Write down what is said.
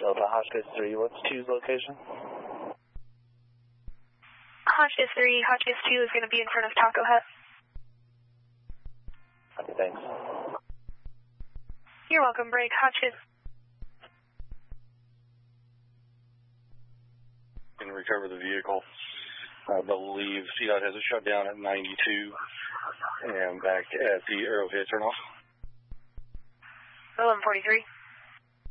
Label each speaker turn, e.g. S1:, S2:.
S1: Delta Hotchkiss 3, what's 2's location?
S2: Hotchkiss 3, Hotchkiss 2 is going to be in front of Taco Hut.
S1: Okay, thanks.
S2: You're welcome, break. Hotchkiss.
S3: Can recover the vehicle. I believe CDOT has it shut down at 92 and back at the Arrowhead turnoff.
S2: 1143.